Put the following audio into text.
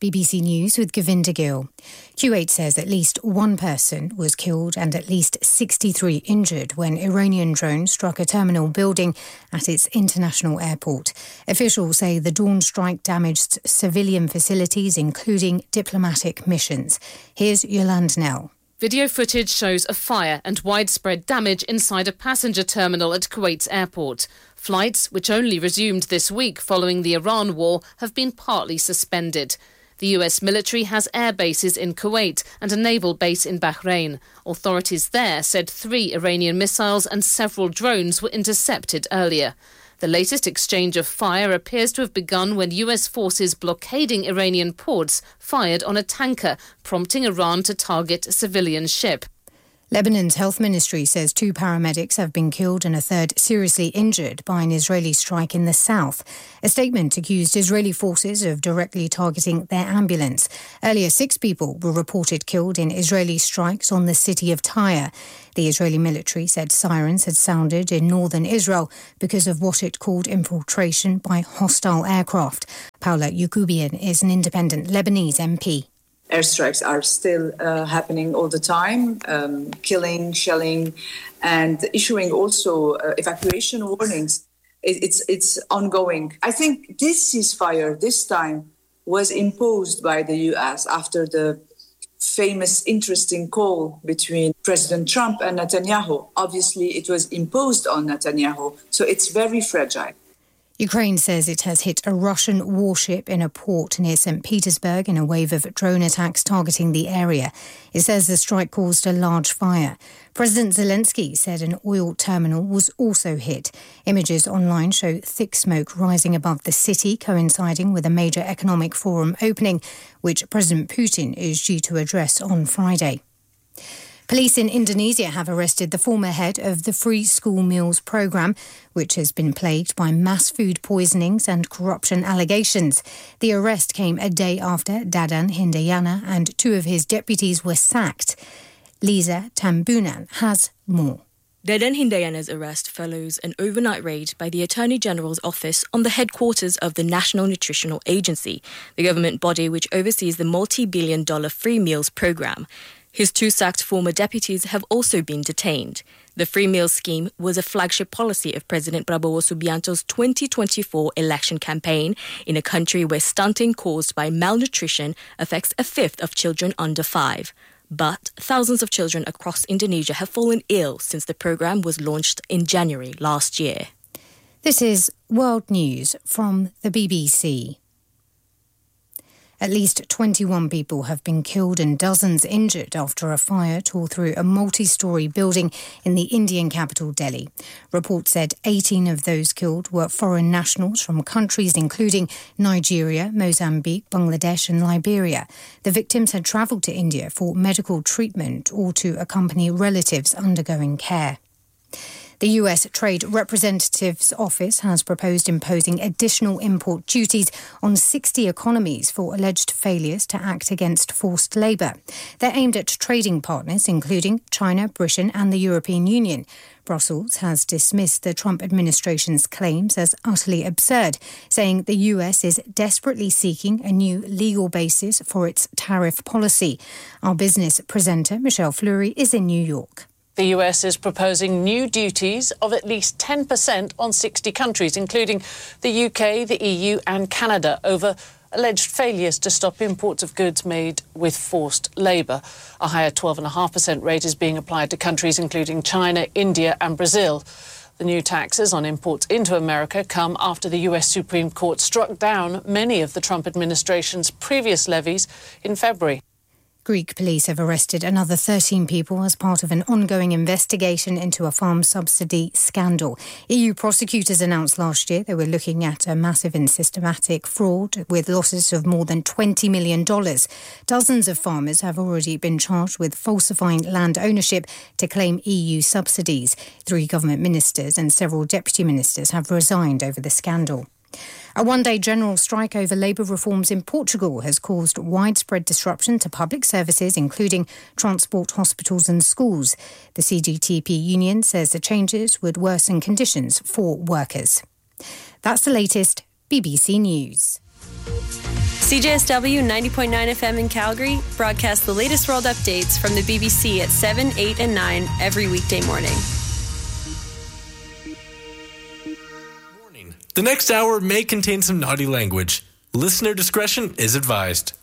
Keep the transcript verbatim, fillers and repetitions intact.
B B C News with Govinda Gill. Kuwait says at least one person was killed and at least sixty-three injured when Iranian drones struck a terminal building at its international airport. Officials say the dawn strike damaged civilian facilities, including diplomatic missions. Here's Yolande Nell. Video footage shows a fire and widespread damage inside a passenger terminal at Kuwait's airport. Flights, which only resumed this week following the Iran war, have been partly suspended. The U S military has air bases in Kuwait and a naval base in Bahrain. Authorities there said three Iranian missiles and several drones were intercepted earlier. The latest exchange of fire appears to have begun when U S forces blockading Iranian ports fired on a tanker, prompting Iran to target a civilian ship. Lebanon's health ministry says two paramedics have been killed and a third seriously injured by an Israeli strike in the south. A statement accused Israeli forces of directly targeting their ambulance. Earlier, six people were reported killed in Israeli strikes on the city of Tyre. The Israeli military said sirens had sounded in northern Israel because of what it called infiltration by hostile aircraft. Paula Yukubian is an independent Lebanese M P. Airstrikes are still uh, happening all the time, um, killing, shelling, and issuing also uh, evacuation warnings. It, it's it's ongoing. I think this ceasefire this time was imposed by the U S after the famous, interesting call between President Trump and Netanyahu. Obviously, it was imposed on Netanyahu, so it's very fragile. Ukraine says it has hit a Russian warship in a port near Saint Petersburg in a wave of drone attacks targeting the area. It says the strike caused a large fire. President Zelensky said an oil terminal was also hit. Images online show thick smoke rising above the city, coinciding with a major economic forum opening, which President Putin is due to address on Friday. Police in Indonesia have arrested the former head of the Free School Meals programme, which has been plagued by mass food poisonings and corruption allegations. The arrest came a day after Dadan Hindayana and two of his deputies were sacked. Lisa Tambunan has more. Dadan Hindayana's arrest follows an overnight raid by the Attorney General's office on the headquarters of the National Nutritional Agency, the government body which oversees the multi-billion dollar free meals programme. His two sacked former deputies have also been detained. The free meals scheme was a flagship policy of President Prabowo Subianto's twenty twenty-four election campaign in a country where stunting caused by malnutrition affects a fifth of children under five. But thousands of children across Indonesia have fallen ill since the programme was launched in January last year. This is World News from the B B C. At least twenty-one people have been killed and dozens injured after a fire tore through a multi-storey building in the Indian capital, Delhi. Reports said eighteen of those killed were foreign nationals from countries including Nigeria, Mozambique, Bangladesh and Liberia. The victims had travelled to India for medical treatment or to accompany relatives undergoing care. The U S Trade Representative's office has proposed imposing additional import duties on sixty economies for alleged failures to act against forced labour. They're aimed at trading partners, including China, Britain and the European Union. Brussels has dismissed the Trump administration's claims as utterly absurd, saying the U S is desperately seeking a new legal basis for its tariff policy. Our business presenter, Michelle Fleury, is in New York. The U S is proposing new duties of at least ten percent on sixty countries, including the U K, the E U and Canada, over alleged failures to stop imports of goods made with forced labour. A higher twelve point five percent rate is being applied to countries including China, India and Brazil. The new taxes on imports into America come after the U S Supreme Court struck down many of the Trump administration's previous levies in February. Greek police have arrested another thirteen people as part of an ongoing investigation into a farm subsidy scandal. E U prosecutors announced last year they were looking at a massive and systematic fraud with losses of more than twenty million dollars. Dozens of farmers have already been charged with falsifying land ownership to claim E U subsidies. Three government ministers and several deputy ministers have resigned over the scandal. A one-day general strike over labour reforms in Portugal has caused widespread disruption to public services, including transport, hospitals and schools. The C G T P union says the changes would worsen conditions for workers. That's the latest B B C News. C J S W ninety point nine F M in Calgary broadcasts the latest world updates from the B B C at seven, eight and nine every weekday morning. The next hour may contain some naughty language. Listener discretion is advised.